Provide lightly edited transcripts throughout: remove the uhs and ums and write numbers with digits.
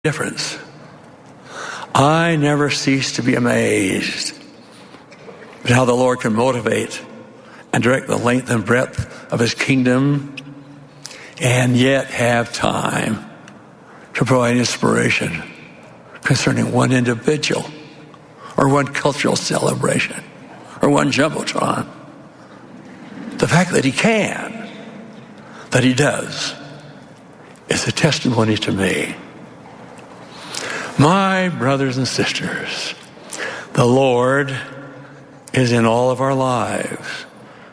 difference. I never cease to be amazed at how the Lord can motivate and direct the length and breadth of His kingdom and yet have time to provide inspiration concerning one individual or one cultural celebration or one jumbotron. The fact that He can, that He does, is a testimony to me. My brothers and sisters, the Lord is in all of our lives.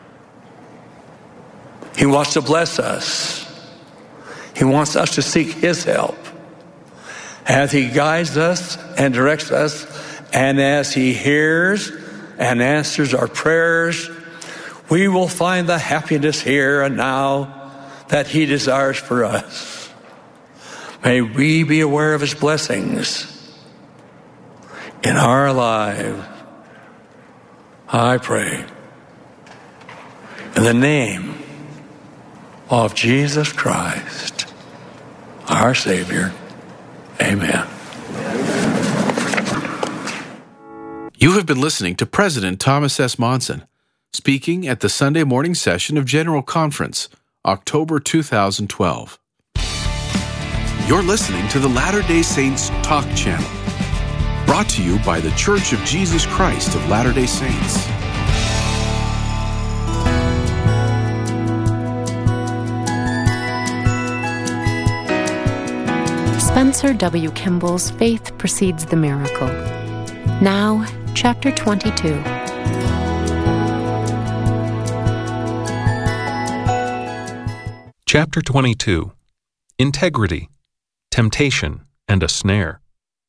He wants to bless us. He wants us to seek His help as He guides us and directs us, and as He hears and answers our prayers. We will find the happiness here and now that He desires for us. May we be aware of His blessings in our lives. I pray in the name of Jesus Christ, our Savior. Amen. You have been listening to President Thomas S. Monson speaking at the Sunday morning session of General Conference, October 2012. You're listening to the Latter-day Saints Talk Channel, brought to you by The Church of Jesus Christ of Latter-day Saints. Spencer W. Kimball's Faith Precedes the Miracle. Now, Chapter 22. Chapter 22. Integrity, Temptation, and a Snare.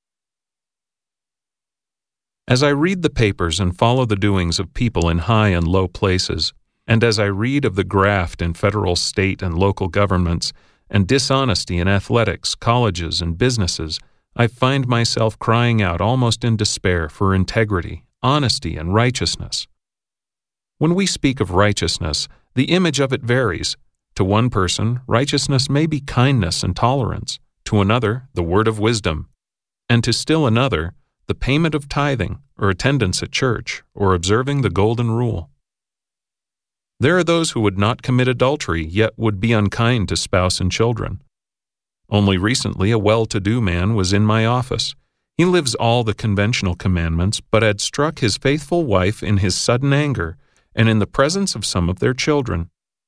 As I read the papers and follow the doings of people in high and low places, and as I read of the graft in federal, state, and local governments, and dishonesty in athletics, colleges, and businesses, I find myself crying out almost in despair for integrity, honesty, and righteousness. When we speak of righteousness, the image of it varies. To one person, righteousness may be kindness and tolerance. To another, the word of wisdom. And to still another, the payment of tithing, or attendance at church, or observing the golden rule. There are those who would not commit adultery, yet would be unkind to spouse and children. Only recently a well-to-do man was in my office. He lives all the conventional commandments, but had struck his faithful wife in his sudden anger, and in the presence of some of their children.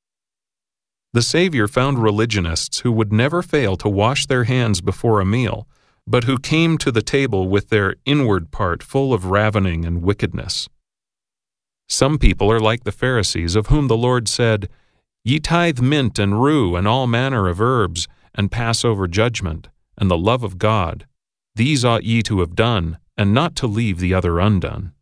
The Savior found religionists who would never fail to wash their hands before a meal, but who came to the table with their inward part full of ravening and wickedness. Some people are like the Pharisees, of whom the Lord said, "Ye tithe mint and rue and all manner of herbs, and pass over judgment, and the love of God. These ought ye to have done, and not to leave the other undone."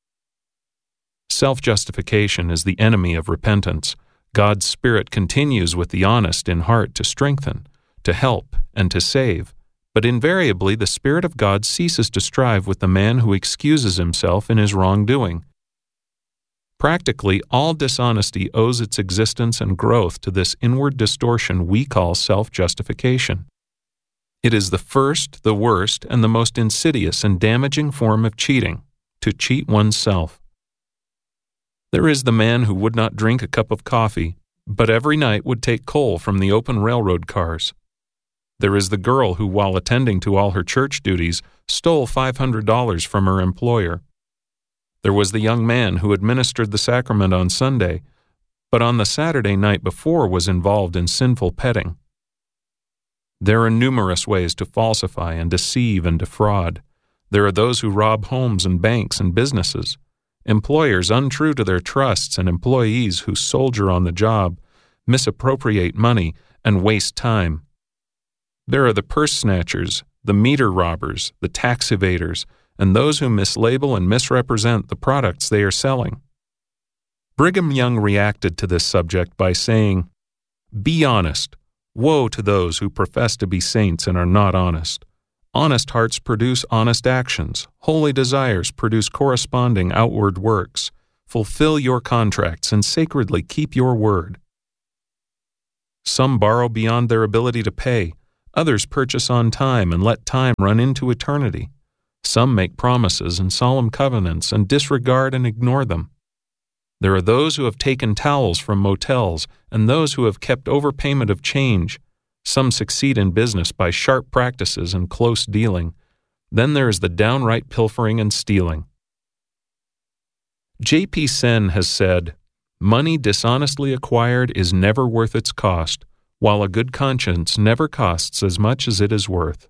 Self-justification is the enemy of repentance. God's Spirit continues with the honest in heart to strengthen, to help, and to save, but invariably the Spirit of God ceases to strive with the man who excuses himself in his wrongdoing. Practically, all dishonesty owes its existence and growth to this inward distortion we call self-justification. It is the first, the worst, and the most insidious and damaging form of cheating, to cheat oneself. There is the man who would not drink a cup of coffee, but every night would take coal from the open railroad cars. There is the girl who, while attending to all her church duties, stole $500 from her employer. There was the young man who administered the sacrament on Sunday, but on the Saturday night before was involved in sinful petting. There are numerous ways to falsify and deceive and defraud. There are those who rob homes and banks and businesses, employers untrue to their trusts, and employees who soldier on the job, misappropriate money, and waste time. There are the purse snatchers, the meter robbers, the tax evaders, and those who mislabel and misrepresent the products they are selling. Brigham Young reacted to this subject by saying, "Be honest. Woe to those who profess to be saints and are not honest. Honest hearts produce honest actions. Holy desires produce corresponding outward works. Fulfill your contracts and sacredly keep your word." Some borrow beyond their ability to pay. Others purchase on time and let time run into eternity. Some make promises and solemn covenants and disregard and ignore them. There are those who have taken towels from motels and those who have kept overpayment of change. Some succeed in business by sharp practices and close dealing. Then there is the downright pilfering and stealing. J.P. Sen has said, "Money dishonestly acquired is never worth its cost, while a good conscience never costs as much as it is worth."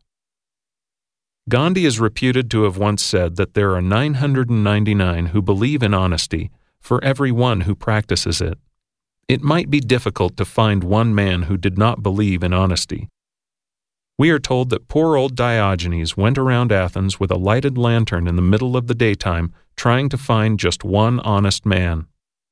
Gandhi is reputed to have once said that there are 999 who believe in honesty for every one who practices it. It might be difficult to find one man who did not believe in honesty. We are told that poor old Diogenes went around Athens with a lighted lantern in the middle of the daytime trying to find just one honest man.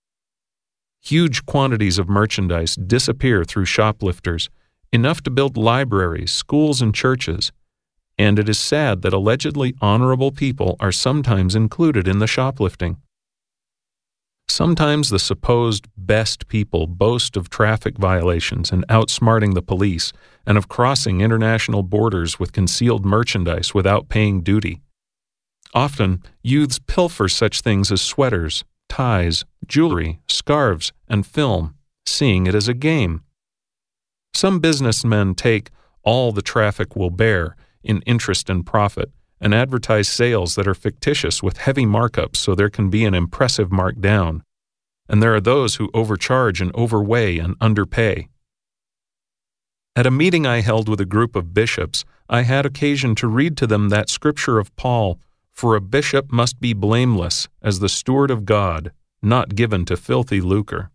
Huge quantities of merchandise disappear through shoplifters, enough to build libraries, schools, and churches, and it is sad that allegedly honorable people are sometimes included in the shoplifting. Sometimes the supposed best people boast of traffic violations and outsmarting the police and of crossing international borders with concealed merchandise without paying duty. Often, youths pilfer such things as sweaters, ties, jewelry, scarves, and film, seeing it as a game. Some businessmen take all the traffic will bear in interest and profit and advertise sales that are fictitious with heavy markups so there can be an impressive markdown. And there are those who overcharge and overweigh and underpay. At a meeting I held with a group of bishops, I had occasion to read to them that scripture of Paul, "For a bishop must be blameless as the steward of God, not given to filthy lucre."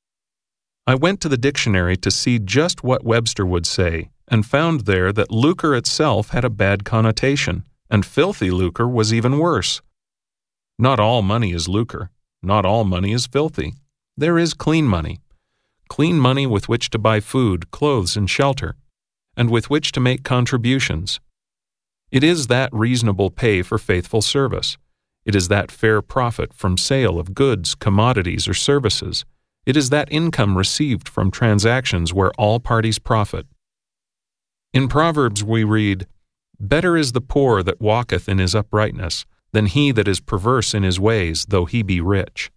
I went to the dictionary to see just what Webster would say, and found there that lucre itself had a bad connotation, and filthy lucre was even worse. Not all money is lucre. Not all money is filthy. There is clean money with which to buy food, clothes, and shelter, and with which to make contributions. It is that reasonable pay for faithful service. It is that fair profit from sale of goods, commodities, or services. It is that income received from transactions where all parties profit. In Proverbs we read, "Better is the poor that walketh in his uprightness, than he that is perverse in his ways, though he be rich."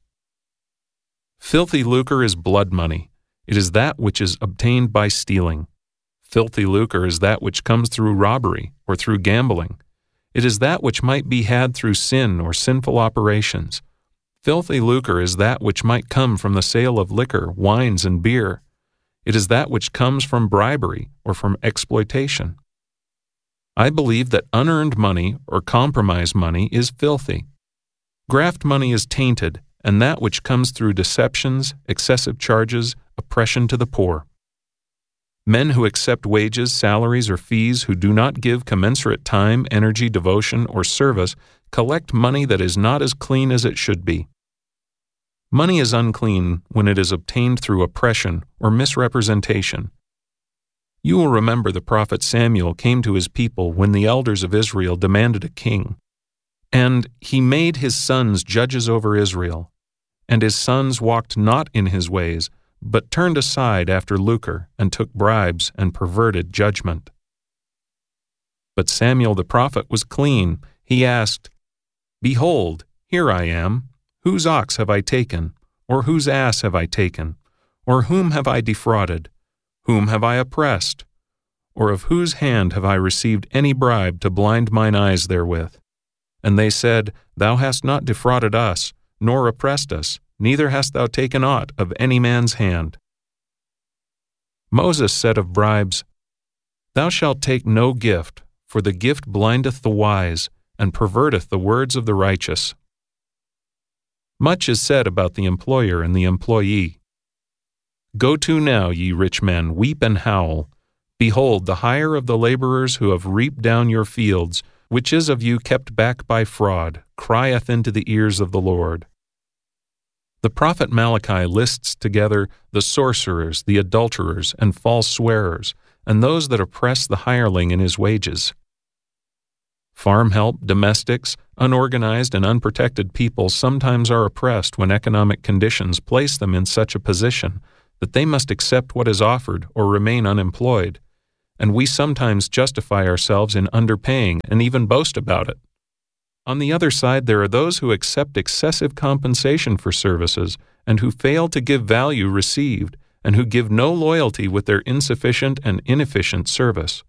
Filthy lucre is blood money. It is that which is obtained by stealing. Filthy lucre is that which comes through robbery or through gambling. It is that which might be had through sin or sinful operations. Filthy lucre is that which might come from the sale of liquor, wines, and beer. It is that which comes from bribery or from exploitation. I believe that unearned money or compromise money is filthy. Graft money is tainted, and that which comes through deceptions, excessive charges, oppression to the poor. Men who accept wages, salaries, or fees who do not give commensurate time, energy, devotion, or service collect money that is not as clean as it should be. Money is unclean when it is obtained through oppression or misrepresentation. You will remember the prophet Samuel came to his people when the elders of Israel demanded a king. And he made his sons judges over Israel. And his sons walked not in his ways, but turned aside after lucre, and took bribes, and perverted judgment. But Samuel the prophet was clean. He asked, "Behold, here I am. Whose ox have I taken? Or whose ass have I taken? Or whom have I defrauded? Whom have I oppressed? Or of whose hand have I received any bribe to blind mine eyes therewith?" And they said, "Thou hast not defrauded us, nor oppressed us, neither hast thou taken aught of any man's hand." Moses said of bribes, "Thou shalt take no gift, for the gift blindeth the wise, and perverteth the words of the righteous." Much is said about the employer and the employee. "Go to now, ye rich men, weep and howl. Behold, the hire of the laborers who have reaped down your fields, which is of you kept back by fraud, crieth into the ears of the Lord." The prophet Malachi lists together the sorcerers, the adulterers, and false swearers, and those that oppress the hireling in his wages. Farm help, domestics, unorganized and unprotected people sometimes are oppressed when economic conditions place them in such a position that they must accept what is offered or remain unemployed, and we sometimes justify ourselves in underpaying and even boast about it. On the other side, there are those who accept excessive compensation for services and who fail to give value received and who give no loyalty with their insufficient and inefficient service.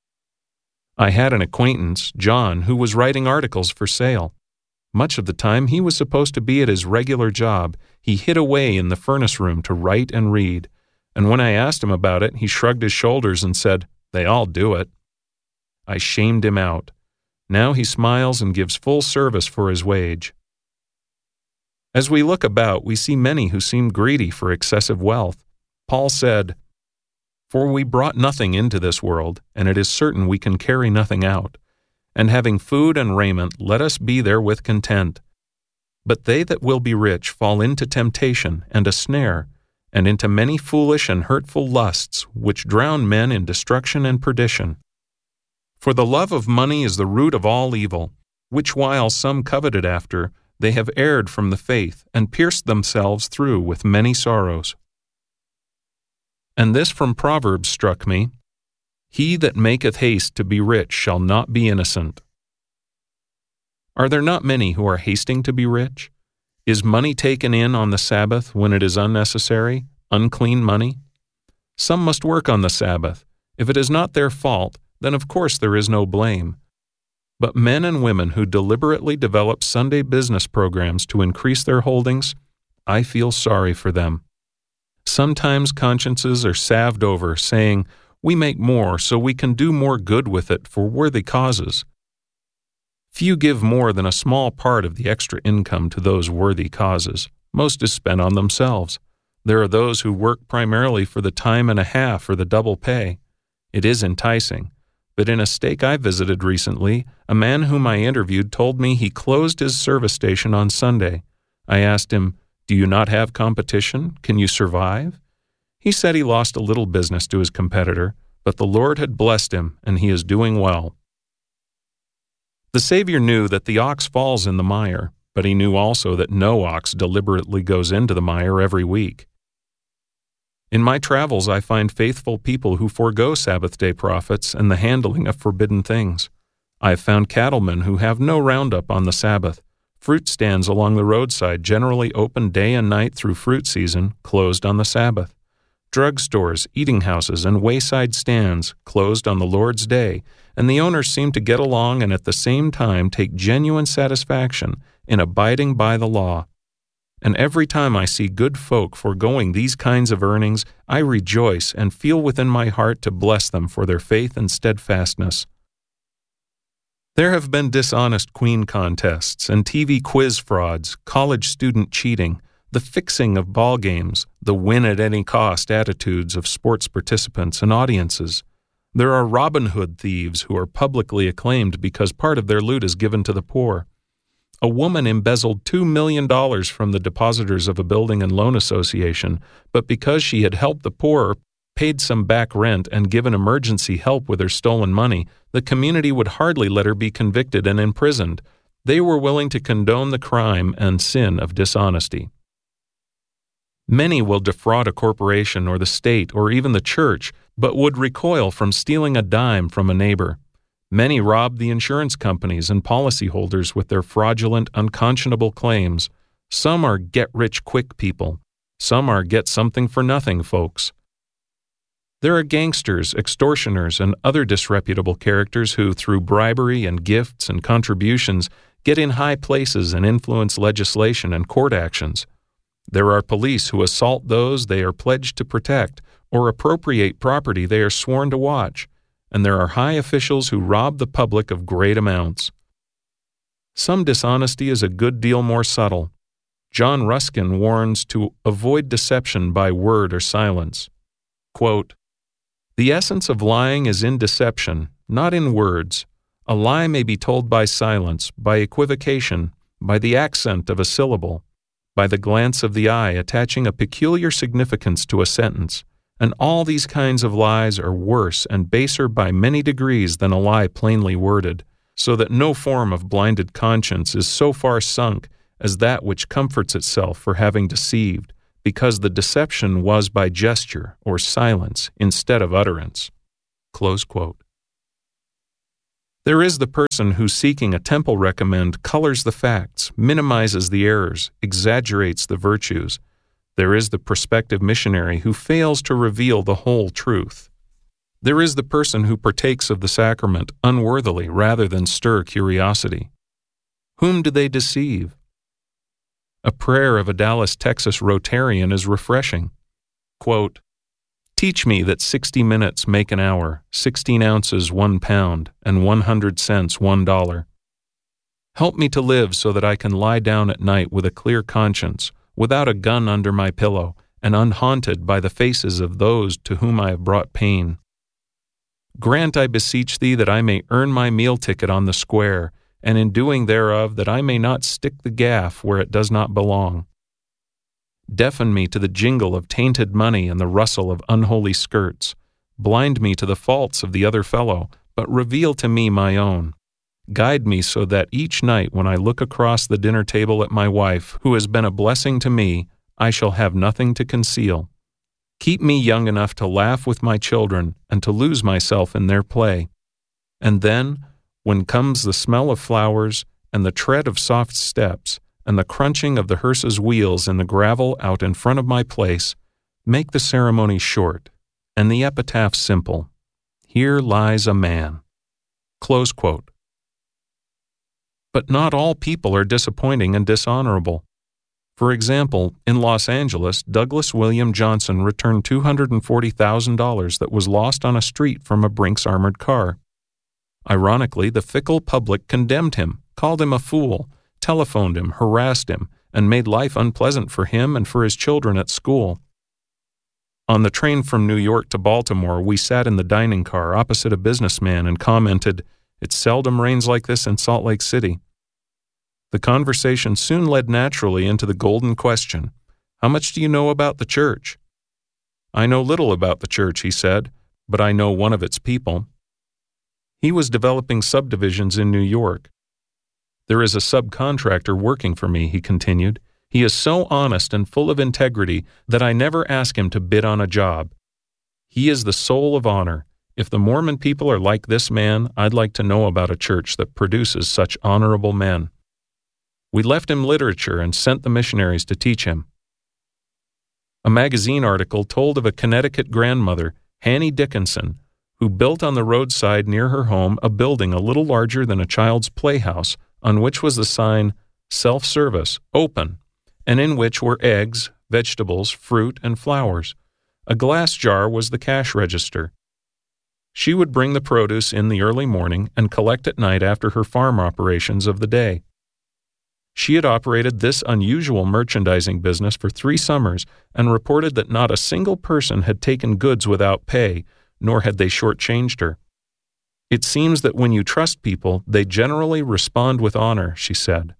I had an acquaintance, John, who was writing articles for sale. Much of the time he was supposed to be at his regular job, he hid away in the furnace room to write and read, and when I asked him about it, he shrugged his shoulders and said, "They all do it." I shamed him out. Now he smiles and gives full service for his wage. As we look about, we see many who seem greedy for excessive wealth. Paul said, "For we brought nothing into this world, and it is certain we can carry nothing out. And having food and raiment, let us be therewith content. But they that will be rich fall into temptation and a snare, and into many foolish and hurtful lusts, which drown men in destruction and perdition. For the love of money is the root of all evil, which while some coveted after, they have erred from the faith, and pierced themselves through with many sorrows." And this from Proverbs struck me, "He that maketh haste to be rich shall not be innocent." Are there not many who are hasting to be rich? Is money taken in on the Sabbath when it is unnecessary, unclean money? Some must work on the Sabbath. If it is not their fault, then of course there is no blame. But men and women who deliberately develop Sunday business programs to increase their holdings, I feel sorry for them. Sometimes consciences are salved over, saying, "We make more so we can do more good with it for worthy causes." Few give more than a small part of the extra income to those worthy causes. Most is spent on themselves. There are those who work primarily for the time and a half or the double pay. It is enticing. But in a stake I visited recently, a man whom I interviewed told me he closed his service station on Sunday. I asked him, "Do you not have competition? Can you survive?" He said he lost a little business to his competitor, but the Lord had blessed him, and he is doing well. The Savior knew that the ox falls in the mire, but he knew also that no ox deliberately goes into the mire every week. In my travels, I find faithful people who forego Sabbath day profits and the handling of forbidden things. I have found cattlemen who have no roundup on the Sabbath, fruit stands along the roadside generally open day and night through fruit season, closed on the Sabbath, drug stores, eating houses, and wayside stands closed on the Lord's day, and the owners seem to get along and at the same time take genuine satisfaction in abiding by the law. And every time I see good folk foregoing these kinds of earnings, I rejoice and feel within my heart to bless them for their faith and steadfastness. There have been dishonest queen contests and TV quiz frauds, college student cheating, the fixing of ball games, the win-at-any-cost attitudes of sports participants and audiences. There are Robin Hood thieves who are publicly acclaimed because part of their loot is given to the poor. A woman embezzled $2 million from the depositors of a building and loan association, but because she had helped the poor, paid some back rent, and given emergency help with her stolen money, the community would hardly let her be convicted and imprisoned. They were willing to condone the crime and sin of dishonesty. Many will defraud a corporation or the state or even the church, but would recoil from stealing a dime from a neighbor. Many rob the insurance companies and policyholders with their fraudulent, unconscionable claims. Some are get-rich-quick people. Some are get-something-for-nothing folks. There are gangsters, extortioners, and other disreputable characters who, through bribery and gifts and contributions, get in high places and influence legislation and court actions. There are police who assault those they are pledged to protect or appropriate property they are sworn to watch. And there are high officials who rob the public of great amounts. Some dishonesty is a good deal more subtle. John Ruskin warns to avoid deception by word or silence. Quote, "The essence of lying is in deception, not in words. A lie may be told by silence, by equivocation, by the accent of a syllable, by the glance of the eye attaching a peculiar significance to a sentence. And all these kinds of lies are worse and baser by many degrees than a lie plainly worded, so that no form of blinded conscience is so far sunk as that which comforts itself for having deceived, because the deception was by gesture or silence instead of utterance." Close quote. There is the person who, seeking a temple recommend, colors the facts, minimizes the errors, exaggerates the virtues. There is the prospective missionary who fails to reveal the whole truth. There is the person who partakes of the sacrament unworthily rather than stir curiosity. Whom do they deceive? A prayer of a Dallas, Texas Rotarian is refreshing. Quote, "Teach me that 60 minutes make an hour, 16 ounces 1 pound, and 100 cents $1. Help me to live so that I can lie down at night with a clear conscience, without a gun under my pillow, and unhaunted by the faces of those to whom I have brought pain. Grant, I beseech thee, that I may earn my meal ticket on the square, and in doing thereof that I may not stick the gaff where it does not belong. Deafen me to the jingle of tainted money and the rustle of unholy skirts. Blind me to the faults of the other fellow, but reveal to me my own. Guide me so that each night when I look across the dinner table at my wife, who has been a blessing to me, I shall have nothing to conceal. Keep me young enough to laugh with my children and to lose myself in their play. And then, when comes the smell of flowers and the tread of soft steps and the crunching of the hearse's wheels in the gravel out in front of my place, make the ceremony short and the epitaph simple. Here lies a man." Close quote. But not all people are disappointing and dishonorable. For example, in Los Angeles, Douglas William Johnson returned $240,000 that was lost on a street from a Brinks armored car. Ironically, the fickle public condemned him, called him a fool, telephoned him, harassed him, and made life unpleasant for him and for his children at school. On the train from New York to Baltimore, we sat in the dining car opposite a businessman and commented, "It seldom rains like this in Salt Lake City." The conversation soon led naturally into the golden question, "How much do you know about the church?" "I know little about the church," he said, "but I know one of its people." He was developing subdivisions in New York. "There is a subcontractor working for me," he continued. "He is so honest and full of integrity that I never ask him to bid on a job. He is the soul of honor. If the Mormon people are like this man, I'd like to know about a church that produces such honorable men." We left him literature and sent the missionaries to teach him. A magazine article told of a Connecticut grandmother, Hannie Dickinson, who built on the roadside near her home a building a little larger than a child's playhouse, on which was the sign, "Self-Service, Open," and in which were eggs, vegetables, fruit, and flowers. A glass jar was the cash register. She would bring the produce in the early morning and collect at night after her farm operations of the day. She had operated this unusual merchandising business for 3 summers and reported that not a single person had taken goods without pay, nor had they shortchanged her. "It seems that when you trust people, they generally respond with honor," she said.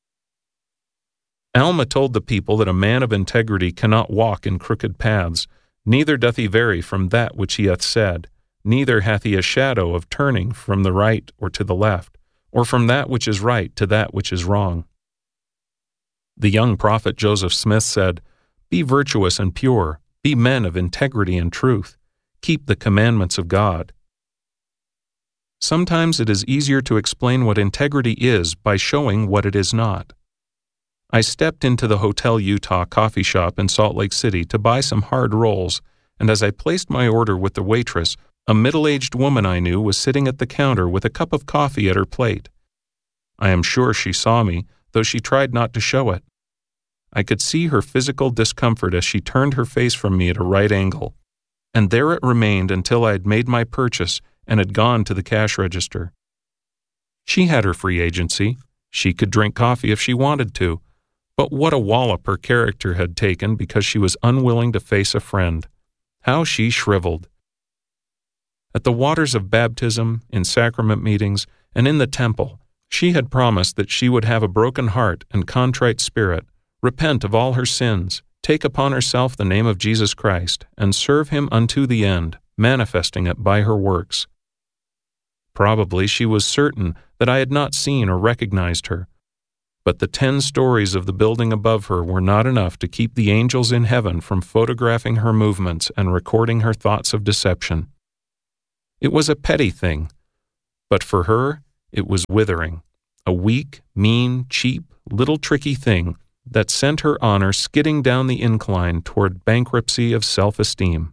Alma told the people that a man of integrity cannot walk in crooked paths, neither doth he vary from that which he hath said, neither hath he a shadow of turning from the right or to the left, or from that which is right to that which is wrong. The young prophet Joseph Smith said, "Be virtuous and pure, be men of integrity and truth. Keep the commandments of God." Sometimes it is easier to explain what integrity is by showing what it is not. I stepped into the Hotel Utah coffee shop in Salt Lake City to buy some hard rolls, and as I placed my order with the waitress, a middle-aged woman I knew was sitting at the counter with a cup of coffee at her plate. I am sure she saw me, though she tried not to show it. I could see her physical discomfort as she turned her face from me at a right angle, and there it remained until I had made my purchase and had gone to the cash register. She had her free agency. She could drink coffee if she wanted to, but what a wallop her character had taken because she was unwilling to face a friend. How she shriveled. At the waters of baptism, in sacrament meetings, and in the temple, she had promised that she would have a broken heart and contrite spirit, repent of all her sins, take upon herself the name of Jesus Christ, and serve him unto the end, manifesting it by her works. Probably she was certain that I had not seen or recognized her, but the 10 stories of the building above her were not enough to keep the angels in heaven from photographing her movements and recording her thoughts of deception. It was a petty thing, but for her, it was withering, a weak, mean, cheap, little tricky thing that sent her honor skidding down the incline toward bankruptcy of self-esteem.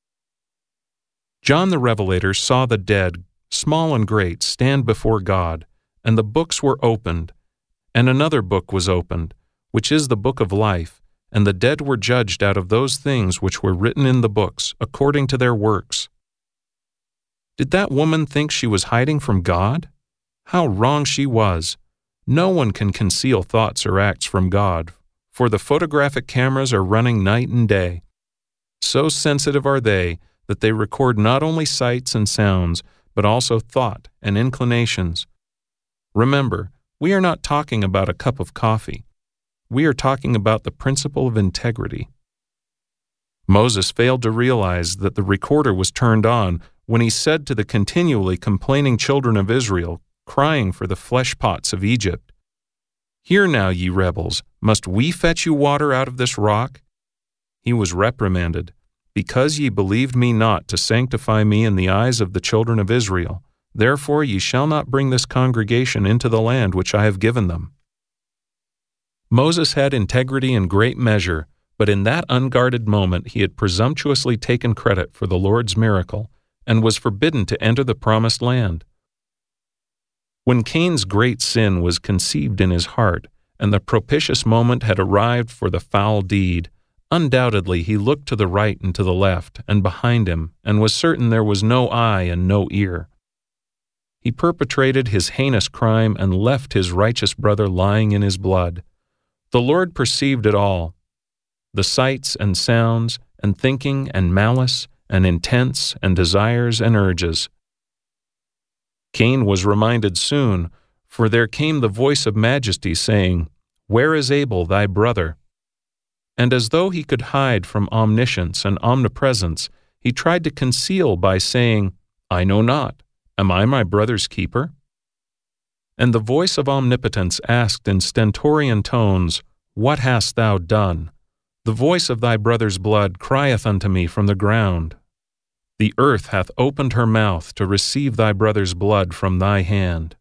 John the Revelator saw the dead, small and great, stand before God, and the books were opened, and another book was opened, which is the book of life, and the dead were judged out of those things which were written in the books, according to their works. Did that woman think she was hiding from God? How wrong she was! No one can conceal thoughts or acts from God, for the photographic cameras are running night and day. So sensitive are they that they record not only sights and sounds, but also thought and inclinations. Remember, we are not talking about a cup of coffee. We are talking about the principle of integrity. Moses failed to realize that the recorder was turned on when he said to the continually complaining children of Israel, crying for the flesh pots of Egypt, "Hear now, ye rebels, must we fetch you water out of this rock?" He was reprimanded, "Because ye believed me not to sanctify me in the eyes of the children of Israel, therefore ye shall not bring this congregation into the land which I have given them." Moses had integrity in great measure, but in that unguarded moment he had presumptuously taken credit for the Lord's miracle and was forbidden to enter the promised land. When Cain's great sin was conceived in his heart, and the propitious moment had arrived for the foul deed, undoubtedly he looked to the right and to the left and behind him, and was certain there was no eye and no ear. He perpetrated his heinous crime and left his righteous brother lying in his blood. The Lord perceived it all, the sights and sounds, and thinking and malice, and intents and desires and urges. Cain was reminded soon, for there came the voice of majesty saying, "Where is Abel thy brother?" And as though he could hide from omniscience and omnipresence, he tried to conceal by saying, "I know not. Am I my brother's keeper?" And the voice of omnipotence asked in stentorian tones, "What hast thou done? The voice of thy brother's blood crieth unto me from the ground. The earth hath opened her mouth to receive thy brother's blood from thy hand."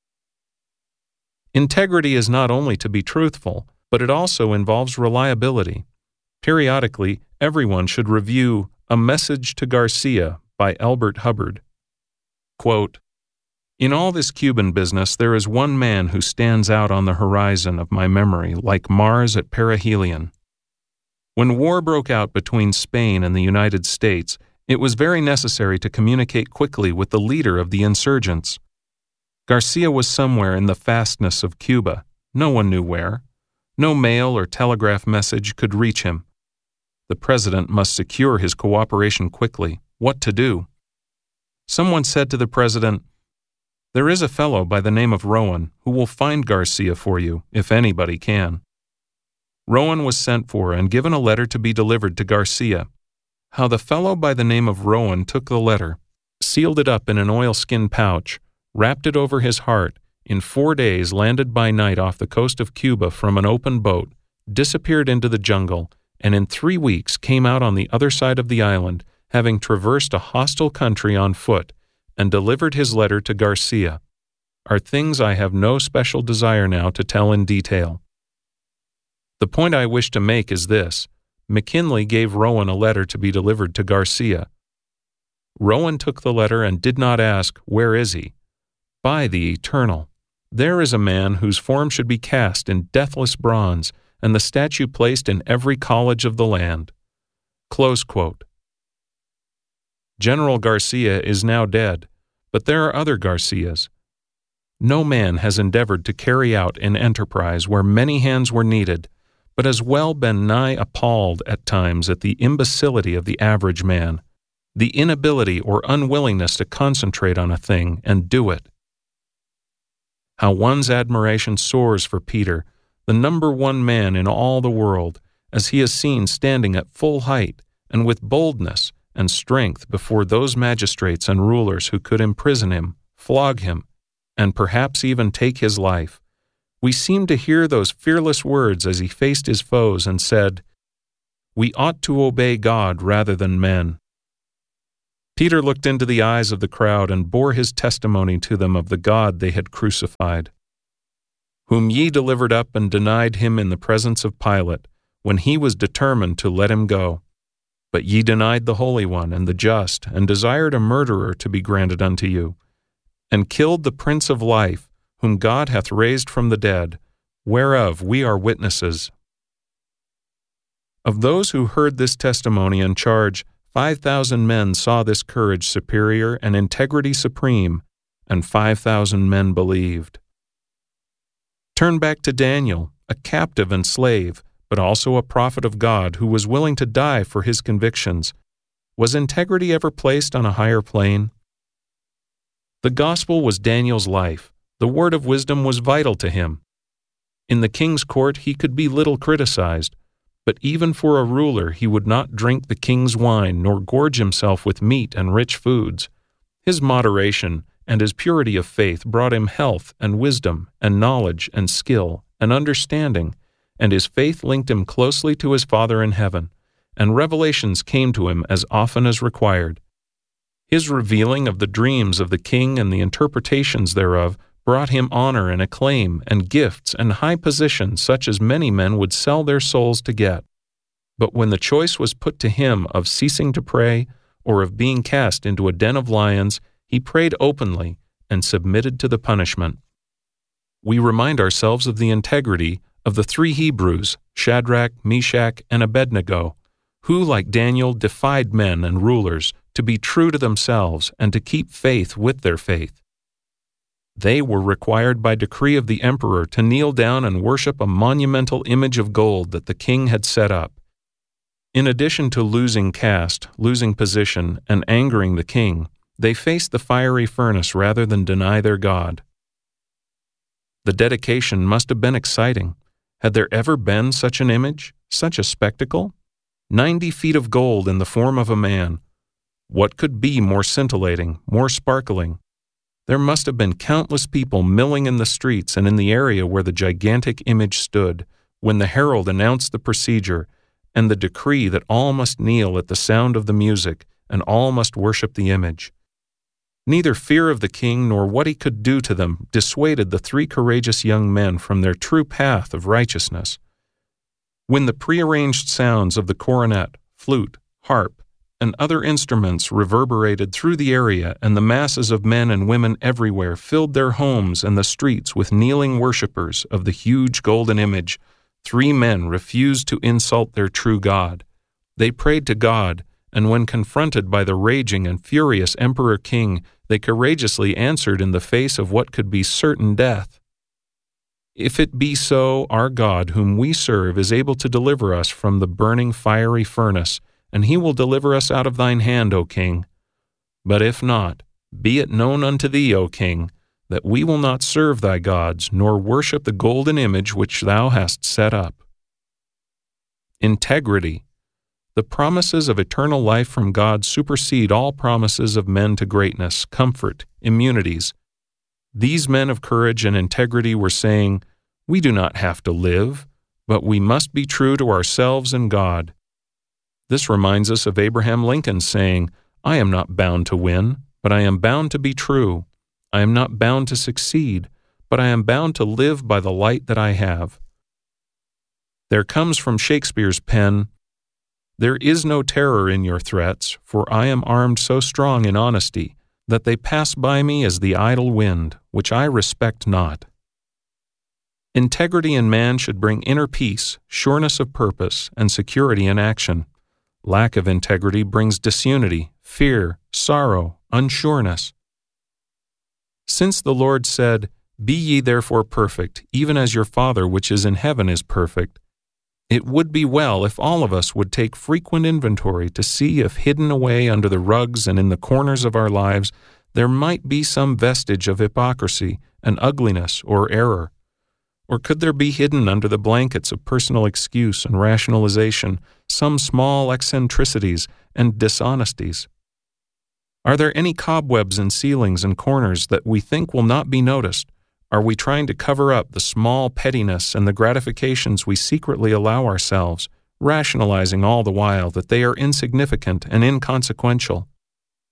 Integrity is not only to be truthful, but it also involves reliability. Periodically, everyone should review A Message to Garcia by Elbert Hubbard. Quote, "In all this Cuban business there is one man who stands out on the horizon of my memory like Mars at perihelion. When war broke out between Spain and the United States, it was very necessary to communicate quickly with the leader of the insurgents. Garcia was somewhere in the fastness of Cuba. No one knew where. No mail or telegraph message could reach him. The president must secure his cooperation quickly. What to do? Someone said to the president, 'There is a fellow by the name of Rowan who will find Garcia for you, if anybody can.' Rowan was sent for and given a letter to be delivered to Garcia. How the fellow by the name of Rowan took the letter, sealed it up in an oilskin pouch, wrapped it over his heart, in 4 days landed by night off the coast of Cuba from an open boat, disappeared into the jungle, and in 3 weeks came out on the other side of the island, having traversed a hostile country on foot, and delivered his letter to Garcia, are things I have no special desire now to tell in detail. The point I wish to make is this. McKinley gave Rowan a letter to be delivered to Garcia. Rowan took the letter and did not ask, 'Where is he?' By the eternal, there is a man whose form should be cast in deathless bronze, and the statue placed in every college of the land." Close quote. General Garcia is now dead, but there are other Garcias. No man has endeavored to carry out an enterprise where many hands were needed, but has well been nigh appalled at times at the imbecility of the average man, the inability or unwillingness to concentrate on a thing and do it. How one's admiration soars for Peter, the number one man in all the world, as he is seen standing at full height and with boldness and strength before those magistrates and rulers who could imprison him, flog him, and perhaps even take his life. We seem to hear those fearless words as he faced his foes and said, "We ought to obey God rather than men." Peter looked into the eyes of the crowd and bore his testimony to them of the God they had crucified, whom ye delivered up and denied him in the presence of Pilate, when he was determined to let him go. But ye denied the Holy One and the just, and desired a murderer to be granted unto you, and killed the Prince of Life, whom God hath raised from the dead, whereof we are witnesses. Of those who heard this testimony and charge, 5,000 men saw this courage superior and integrity supreme, and 5,000 men believed. Turn back to Daniel, a captive and slave, but also a prophet of God who was willing to die for his convictions. Was integrity ever placed on a higher plane? The gospel was Daniel's life. The word of wisdom was vital to him. In the king's court he could be little criticized, but even for a ruler he would not drink the king's wine nor gorge himself with meat and rich foods. His moderation and his purity of faith brought him health and wisdom and knowledge and skill and understanding, and his faith linked him closely to his Father in heaven, and revelations came to him as often as required. His revealing of the dreams of the king and the interpretations thereof brought him honor and acclaim and gifts and high position such as many men would sell their souls to get. But when the choice was put to him of ceasing to pray or of being cast into a den of lions, he prayed openly and submitted to the punishment. We remind ourselves of the integrity of the three Hebrews, Shadrach, Meshach, and Abednego, who, like Daniel, defied men and rulers to be true to themselves and to keep faith with their faith. They were required by decree of the emperor to kneel down and worship a monumental image of gold that the king had set up. In addition to losing caste, losing position, and angering the king, they faced the fiery furnace rather than deny their God. The dedication must have been exciting. Had there ever been such an image, such a spectacle? 90 feet of gold in the form of a man. What could be more scintillating, more sparkling? There must have been countless people milling in the streets and in the area where the gigantic image stood, when the herald announced the procedure and the decree that all must kneel at the sound of the music and all must worship the image. Neither fear of the king nor what he could do to them dissuaded the three courageous young men from their true path of righteousness. When the prearranged sounds of the cornet, flute, harp, and other instruments reverberated through the area, and the masses of men and women everywhere filled their homes and the streets with kneeling worshippers of the huge golden image, 3 men refused to insult their true God. They prayed to God, and when confronted by the raging and furious emperor king, they courageously answered in the face of what could be certain death. If it be so, our God, whom we serve, is able to deliver us from the burning fiery furnace, and he will deliver us out of thine hand, O king. But if not, be it known unto thee, O king, that we will not serve thy gods, nor worship the golden image which thou hast set up. Integrity. The promises of eternal life from God supersede all promises of men to greatness, comfort, immunities. These men of courage and integrity were saying, we do not have to live, but we must be true to ourselves and God. This reminds us of Abraham Lincoln saying, I am not bound to win, but I am bound to be true. I am not bound to succeed, but I am bound to live by the light that I have. There comes from Shakespeare's pen, there is no terror in your threats, for I am armed so strong in honesty, that they pass by me as the idle wind, which I respect not. Integrity in man should bring inner peace, sureness of purpose, and security in action. Lack of integrity brings disunity, fear, sorrow, unsureness. Since the Lord said, Be ye therefore perfect, even as your Father which is in heaven is perfect, it would be well if all of us would take frequent inventory to see if hidden away under the rugs and in the corners of our lives there might be some vestige of hypocrisy and ugliness or error. Or could there be hidden under the blankets of personal excuse and rationalization some small eccentricities and dishonesties? Are there any cobwebs in ceilings and corners that we think will not be noticed? Are we trying to cover up the small pettiness and the gratifications we secretly allow ourselves, rationalizing all the while that they are insignificant and inconsequential?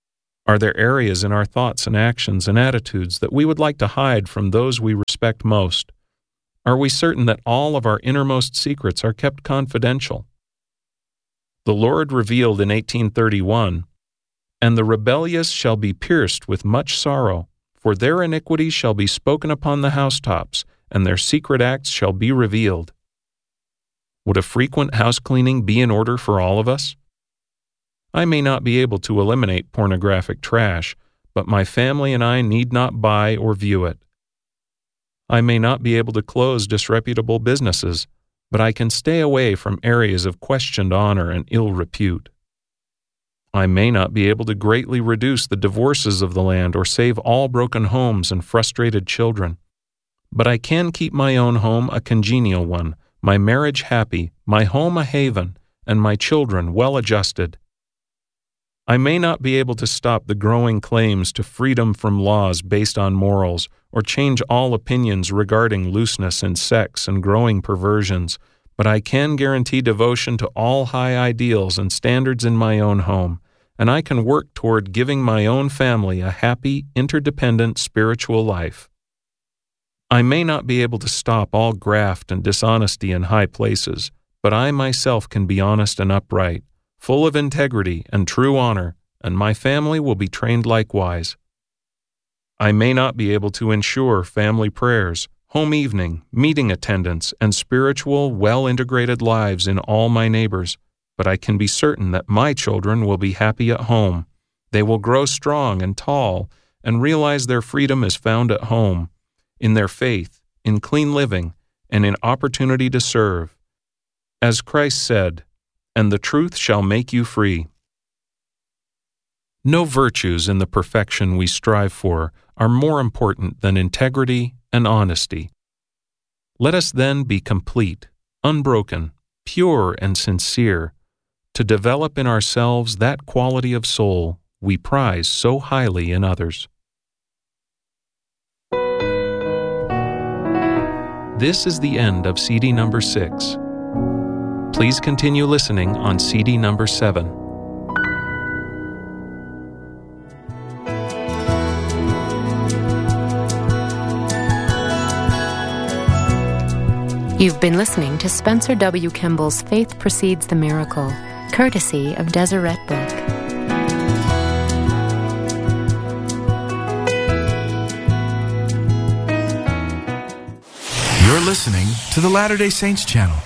Are there areas in our thoughts and actions and attitudes that we would like to hide from those we respect most? Are we certain that all of our innermost secrets are kept confidential? The Lord revealed in 1831, "And the rebellious shall be pierced with much sorrow, for their iniquities shall be spoken upon the housetops, and their secret acts shall be revealed." Would a frequent house cleaning be in order for all of us? I may not be able to eliminate pornographic trash, but my family and I need not buy or view it. I may not be able to close disreputable businesses, but I can stay away from areas of questioned honor and ill repute. I may not be able to greatly reduce the divorces of the land or save all broken homes and frustrated children, but I can keep my own home a congenial one, my marriage happy, my home a haven, and my children well adjusted. I may not be able to stop the growing claims to freedom from laws based on morals, or change all opinions regarding looseness in sex and growing perversions, but I can guarantee devotion to all high ideals and standards in my own home, and I can work toward giving my own family a happy, interdependent spiritual life. I may not be able to stop all graft and dishonesty in high places, but I myself can be honest and upright, full of integrity and true honor, and my family will be trained likewise. I may not be able to ensure family prayers, home evening, meeting attendance, and spiritual, well-integrated lives in all my neighbors, but I can be certain that my children will be happy at home. They will grow strong and tall and realize their freedom is found at home, in their faith, in clean living, and in opportunity to serve. As Christ said, "And the truth shall make you free." No virtues in the perfection we strive for are more important than integrity and honesty. Let us then be complete, unbroken, pure, and sincere, to develop in ourselves that quality of soul we prize so highly in others. This is the end of CD number 6. Please continue listening on CD number 7. You've been listening to Spencer W. Kimball's Faith Precedes the Miracle, courtesy of Deseret Book. You're listening to the Latter-day Saints channel.